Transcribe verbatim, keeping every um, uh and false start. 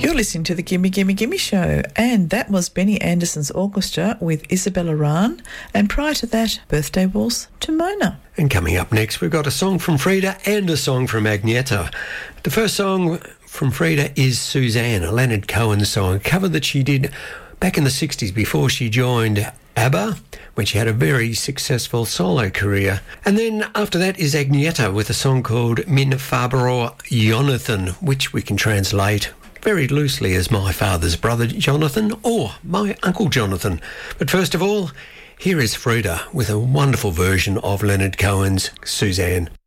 You're listening to the Gimme Gimme Gimme Show, and that was Benny Anderson's orchestra with Isabella Rahn, and prior to that, Birthday Waltz to Mona. And coming up next, we've got a song from Frida and a song from Agneta. The first song from Frida is Suzanne, a Leonard Cohen song, a cover that she did back in the sixties before she joined ABBA, when she had a very successful solo career. And then after that is Agneta with a song called Min Farbror Jonathan, which we can translate very loosely as my father's brother Jonathan or my uncle Jonathan. But first of all, here is Frida with a wonderful version of Leonard Cohen's Suzanne.